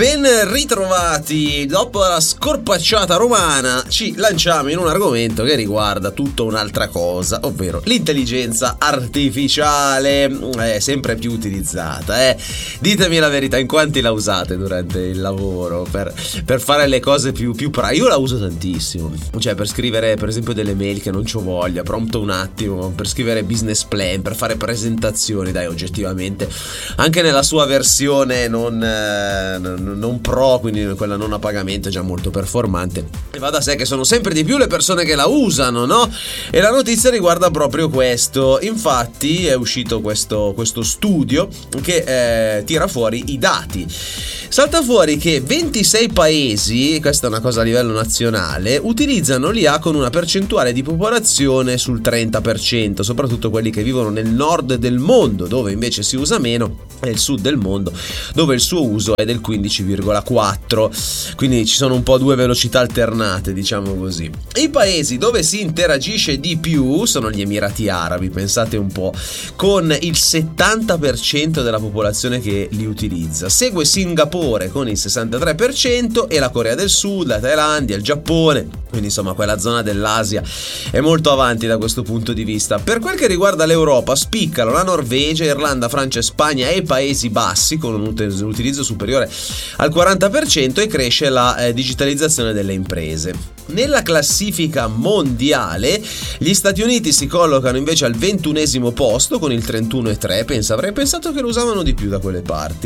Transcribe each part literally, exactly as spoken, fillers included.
ben ritrovati. Dopo la scorpacciata romana ci lanciamo in un argomento che riguarda tutta un'altra cosa, ovvero l'intelligenza artificiale, è sempre più utilizzata, eh. Ditemi la verità, in quanti la usate durante il lavoro per, per fare le cose più, più pra- Io la uso tantissimo, cioè per scrivere per esempio delle mail che non c'ho voglia, prompto un attimo, per scrivere business plan, per fare presentazioni, dai, oggettivamente anche nella sua versione non, eh, non pro, quindi quella non a pagamento, è già molto performante, e va da sé che sono sempre di più le persone che la usano, no? E la notizia riguarda proprio questo. Infatti è uscito questo, questo studio che eh, tira fuori i dati. Salta fuori che ventisei paesi, questa è una cosa a livello nazionale, utilizzano l'I A con una percentuale di popolazione sul trenta per cento, soprattutto quelli che vivono nel nord del mondo, dove invece si usa meno, e il sud del mondo, dove il suo uso è del quindici virgola quattro. Quindi ci sono un po' due velocità alternate, diciamo così. I paesi dove si interagisce di più sono gli Emirati Arabi, pensate un po', con il settanta per cento della popolazione che li utilizza. Segue Singapore con il sessantatré per cento e la Corea del Sud, la Thailandia, il Giappone, quindi insomma quella zona dell'Asia è molto avanti da questo punto di vista. Per quel che riguarda l'Europa spiccano la Norvegia, Irlanda, Francia e Spagna e Paesi Bassi con un utilizzo superiore al quaranta per cento, e cresce la eh, digitalizzazione delle imprese. Nella classifica mondiale gli Stati Uniti si collocano invece al ventunesimo posto con il trentuno virgola tre, pensa, avrei pensato che lo usavano di più da quelle parti.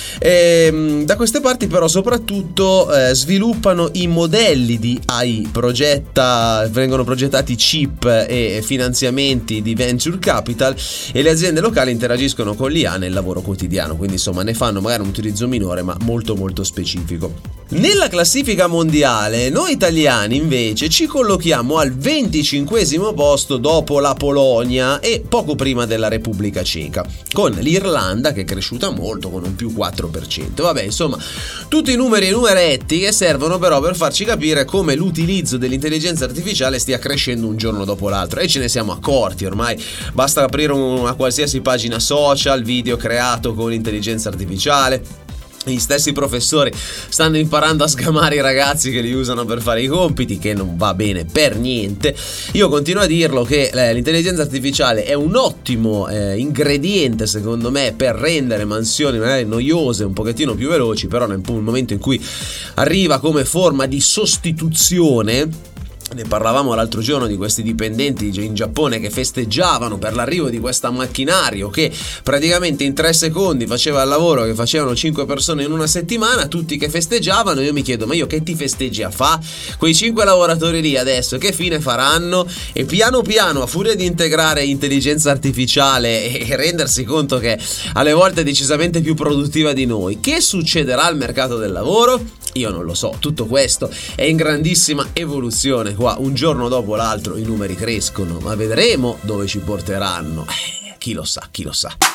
E, da queste parti però soprattutto eh, sviluppano i modelli di A I, progetta, vengono progettati chip e finanziamenti di venture capital, e le aziende locali interagiscono con l'I A nel lavoro quotidiano, quindi insomma ne fanno magari un utilizzo minore ma molto molto specifico. Nella classifica mondiale noi italiani invece ci collochiamo al venticinquesimo posto dopo la Polonia e poco prima della Repubblica Ceca, con l'Irlanda che è cresciuta molto con un più quattro per cento. Vabbè, insomma, tutti i numeri e numeretti che servono però per farci capire come l'utilizzo dell'intelligenza artificiale stia crescendo un giorno dopo l'altro, e ce ne siamo accorti ormai. Basta aprire una qualsiasi pagina social, video creato con l'intelligenza artificiale. Gli stessi professori stanno imparando a sgamare i ragazzi che li usano per fare i compiti, che non va bene per niente. Io continuo a dirlo che eh, l'intelligenza artificiale è un ottimo eh, ingrediente secondo me per rendere mansioni magari noiose un pochettino più veloci, però nel momento in cui arriva come forma di sostituzione. Ne parlavamo l'altro giorno di questi dipendenti in Giappone che festeggiavano per l'arrivo di questo macchinario che praticamente in tre secondi faceva il lavoro che facevano cinque persone in una settimana, tutti che festeggiavano. Io mi chiedo, ma io che ti festeggi a fa? Quei cinque lavoratori lì adesso che fine faranno? E piano piano, a furia di integrare intelligenza artificiale e rendersi conto che alle volte è decisamente più produttiva di noi, che succederà al mercato del lavoro? Io non lo so. Tutto questo è in grandissima evoluzione. Qua un giorno dopo l'altro i numeri crescono, ma vedremo dove ci porteranno. Eh, chi lo sa, chi lo sa.